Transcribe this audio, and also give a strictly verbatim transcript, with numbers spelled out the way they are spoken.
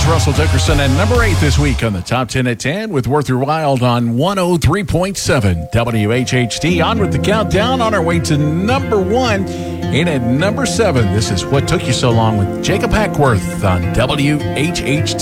Here's Russell Dickerson at number eight this week on the Top ten at ten with Worther Wild on one oh three point seven W H H T. On with the countdown on our way to number one. In at number seven, this is What Took You So Long with Jacob Hackworth on W H H T.